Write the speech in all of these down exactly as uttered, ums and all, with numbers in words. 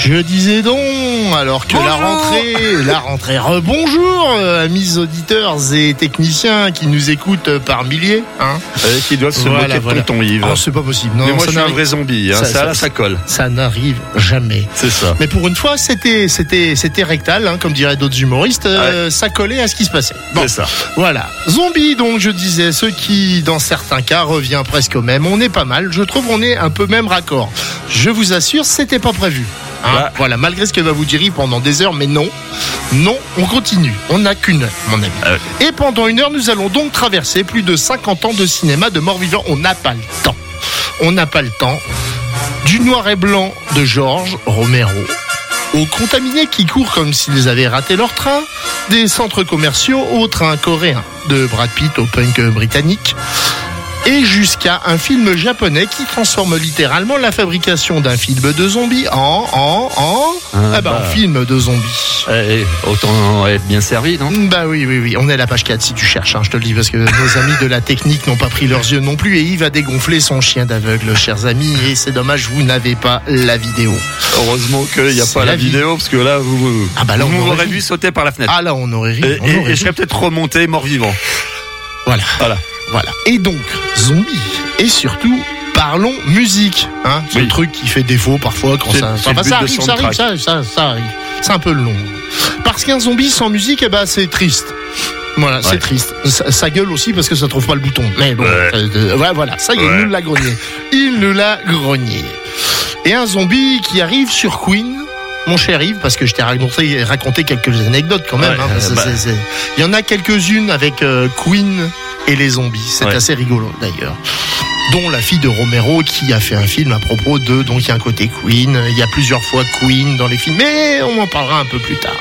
Je disais donc, alors que Bonjour. la rentrée, la rentrée, rebonjour, euh, amis auditeurs et techniciens qui nous écoutent par milliers, hein. Euh, qui doivent se Voilà, moquer voilà. de tonton Yves. Oh, c'est pas possible. Non, Mais moi, ça je suis un n'arrive- vrai zombie. Hein. Ça- Ça, ça- là, ça colle. Ça n'arrive jamais. C'est ça. Mais pour une fois, c'était, c'était, c'était rectal, hein, comme diraient d'autres humoristes. euh, Ça collait à ce qui se passait. Bon, C'est ça. voilà. Zombies, donc, je disais, ceux qui, dans certains cas, revient presque au même. On est pas mal. Je trouve qu'on est un peu même raccord. Je vous assure, c'était pas prévu. Hein, Bah. Voilà, malgré ce que va vous dire Yves pendant des heures, mais non, non, on continue. On n'a qu'une heure, mon ami. Ah Et pendant une heure, nous allons donc traverser plus de cinquante ans de cinéma de mort-vivant. On n'a pas le temps. On n'a pas le temps. Du noir et blanc de Georges Romero aux contaminés qui courent comme s'ils avaient raté leur train, des centres commerciaux au train coréen, de Brad Pitt au punk britannique, et jusqu'à un film japonais qui transforme littéralement la fabrication d'un film de zombies en, en, en, Ah, ah bah, bah. en film de zombies. Eh, autant être bien servi, non? Bah oui, oui, oui, on est à la page quatre si tu cherches, hein, je te le dis, parce que nos amis de la technique n'ont pas pris leurs yeux non plus, et Yves a dégonflé son chien d'aveugle, chers amis, et c'est dommage, vous n'avez pas la vidéo. Heureusement qu'il n'y a C'est pas la la vie. vidéo, parce que là, vous, vous, Ah bah là, vous on aurait m'aurez vu. vu sauter par la fenêtre. Ah là, on aurait ri. et on et- aurait et je serais ri. peut-être remonté mort-vivant. Voilà. Voilà. Voilà. Et donc, zombies. Et surtout, parlons musique. Hein, c'est Oui. le truc qui fait défaut parfois quand C'est- ça. c'est Enfin, le ça but de arrive, ça arrive, ça, ça, ça arrive. C'est un peu long. Parce qu'un zombie sans musique, eh ben, c'est triste. Voilà, c'est Ouais. triste. Ça, ça gueule aussi parce que ça trouve pas le bouton. Mais bon, Ouais. euh, ouais, voilà, ça y est, Ouais. il nous l'a grogné. Il nous l'a grogné. Et un zombie qui arrive sur Queen. Mon cher Yves, parce que je t'ai raconté, raconté quelques anecdotes quand même. Ouais, hein, parce que euh, bah. c'est- c'est- Il y en a quelques-unes avec euh, Queen et les zombies. C'est Ouais. assez rigolo d'ailleurs. Dont la fille de Romero qui a fait un film à propos de. Donc il y a un côté Queen, il y a plusieurs fois Queen dans les films, mais on en parlera un peu plus tard.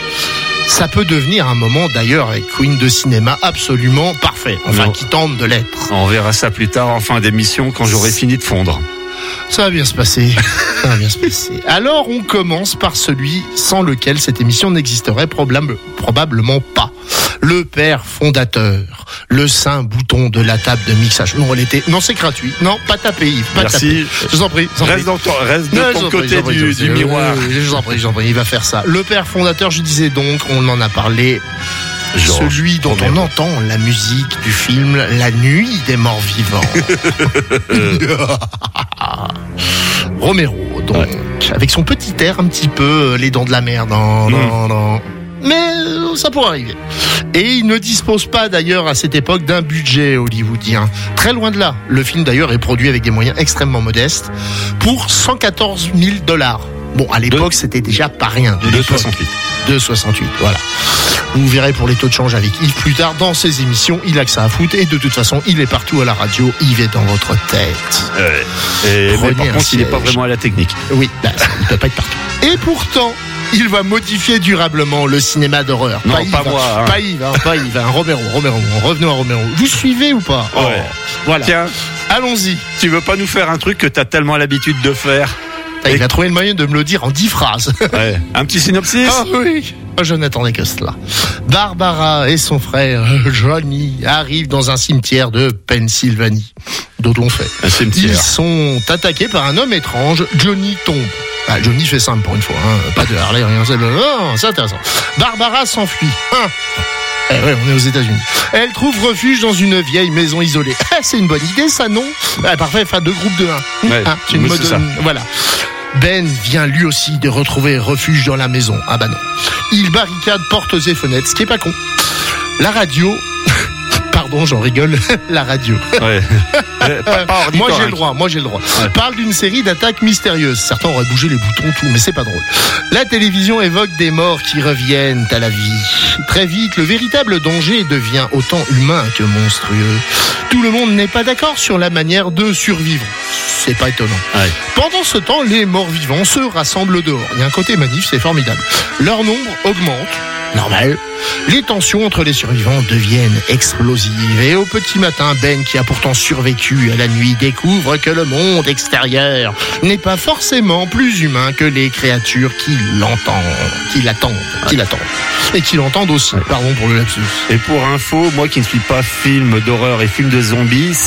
Ça peut devenir un moment d'ailleurs avec Queen de cinéma absolument parfait, enfin Non. qui tente de l'être. On verra ça plus tard en fin d'émission quand j'aurai fini de fondre. Ça va bien se passer. Ça va bien se passer. Alors, on commence par celui sans lequel cette émission n'existerait probable- probablement pas. Le père fondateur, le saint bouton de la table de mixage. Non, elle était. Non, c'est gratuit. Non, pas taper, Yves. Pas taper. Merci. Je vous en prie. je vous en prie. Reste, dans ton, reste de Non, je ton vous en prie, je côté vous en prie, du, je vous en du prie. miroir. Oui, oui, je vous en prie, je vous en prie, il va faire ça. Le père fondateur, je disais donc, on en a parlé. Georges Celui dont Romero. on entend la musique du film La Nuit des Morts Vivants. Romero, donc, avec son petit air un petit peu euh, les dents de la mer. Dans, dans, dans. Mais euh, ça pourrait arriver. Et il ne dispose pas d'ailleurs à cette époque d'un budget hollywoodien. Très loin de là. Le film d'ailleurs est produit avec des moyens extrêmement modestes pour cent quatorze mille dollars. Bon, à l'époque, c'était déjà pas rien. De deux l'époque. soixante-huit. deux soixante-huit, voilà. Vous verrez pour les taux de change avec Yves plus tard dans ses émissions. Il a que ça à foutre et de toute façon, il est partout à la radio. Yves est dans votre tête. Ouais. Et, mais Prenez par un contre, il n'est siège. pas vraiment à la technique. Oui, bah, ça, il peut pas être partout. Et pourtant, il va modifier durablement le cinéma d'horreur. Non, Yves, pas moi, hein. Pas Yves, hein, pas Yves. hein. Romero, Romero. Revenons à Romero. Vous suivez ou pas? Ouais. Oh, voilà. Tiens, Allons-y. tu veux pas nous faire un truc que t'as tellement l'habitude de faire? Ah, il a trouvé le moyen de me le dire en dix phrases. Ouais. Un petit synopsis? Ah oui, je n'attendais que cela. Barbara et son frère Johnny arrivent dans un cimetière de Pennsylvanie. D'autres l'ont fait. Un cimetière. Ils sont attaqués par un homme étrange. Johnny tombe. Ah, Johnny fait simple pour une fois. Hein. Pas de Harley, rien. C'est, oh, c'est intéressant. Barbara s'enfuit. Hein. Eh ouais, on est aux États-Unis. Elle trouve refuge dans une vieille maison isolée. C'est une bonne idée, ça, non? Ah, parfait, enfin, deux groupes de un. Ouais, Hein, c'est une oui, mode. c'est ça. Voilà. Ben vient lui aussi de retrouver refuge dans la maison. Ah bah non. Il barricade portes et fenêtres, ce qui est pas con. La radio... Pardon, j'en rigole. La radio. Ouais. Euh, pas- pas Moi j'ai ornithorynque. le droit, moi j'ai le droit. Ouais. Parle d'une série d'attaques mystérieuses. Certains auraient bougé les boutons, tout, mais c'est pas drôle. La télévision évoque des morts qui reviennent à la vie. Très vite, le véritable danger devient autant humain que monstrueux. Tout le monde n'est pas d'accord sur la manière de survivre. C'est pas étonnant. Ouais. Pendant ce temps, les morts vivants se rassemblent dehors. Il y a un côté manif, c'est formidable. Leur nombre augmente. Normal. Les tensions entre les survivants deviennent explosives. Et au petit matin, Ben, qui a pourtant survécu à la nuit, découvre que le monde extérieur n'est pas forcément plus humain que les créatures qui l'entendent, qui l'attendent, qui l'attendent. Et qui l'entendent aussi. Pardon pour le lapsus. Et pour info, moi qui ne suis pas film d'horreur et film de zombies,